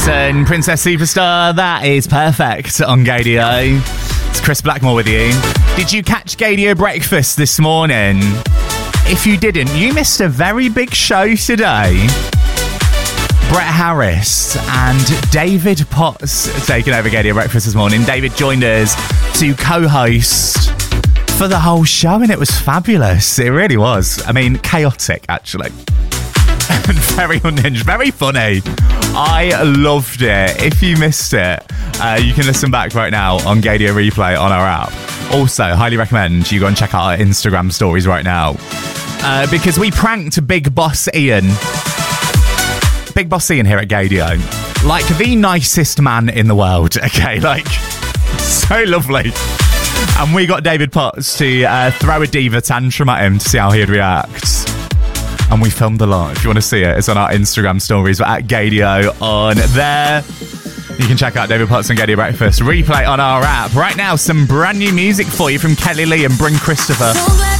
Jackson, Princess Superstar. That is perfect on Gadio. It's Chris Blackmore with you. Did you catch Gadio Breakfast this morning? If you didn't, you missed a very big show today. Brett Harris and David Potts taking over Gadio Breakfast this morning. David joined us to co-host for the whole show, and it was fabulous. It really was. I mean, chaotic, actually. And very unhinged, very funny. I loved it. If you missed it, you can listen back right now on Gadio Replay on our app. Also, highly recommend you go and check out our Instagram stories right now. Because we pranked Big Boss Ian. Big Boss Ian here at Gadio. Like the nicest man in the world, okay? Like, so lovely. And we got David Potts to throw a diva tantrum at him to see how he'd react. And we filmed a lot. If you want to see it, it's on our Instagram stories. We're at Gadio on there. You can check out David Potts and Gadio Breakfast. Replay on our app. Right now, some brand new music for you from Kelly Lee and Bryn Christopher.